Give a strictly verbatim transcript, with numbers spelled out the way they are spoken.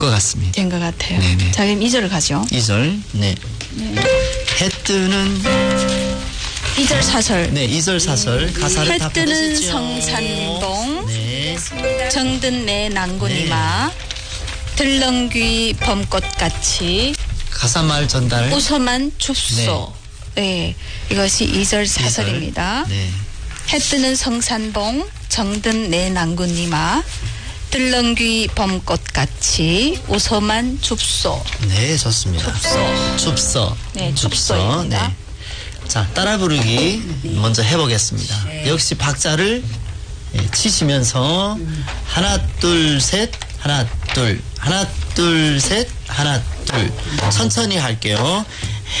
것 같습니다. 된 것 같아요. 네네. 자, 그럼 이 절 가죠. 이 절. 네. 네. 해 뜨는 이 절 사설. 네, 이 절 사설 가사를 해 다 뜨는 받으시죠. 성산동 네. 정든 내 난군이마 들렁귀 봄꽃같이 가사말 전달. 웃어만 줍소. 네. 이것이 이 절 사설입니다. 네. 해 뜨는 성산봉 정든 내 난군이마 들렁귀 봄꽃같이 웃어만 줍소. 네, 좋습니다. 줍소. 줍서. 네, 줍서. 줍소입니다. 네. 자, 따라 부르기 먼저 해보겠습니다. 네. 역시 박자를 치시면서 하나, 둘, 셋, 하나, 둘, 하나, 둘, 셋, 하나, 둘. 천천히 할게요.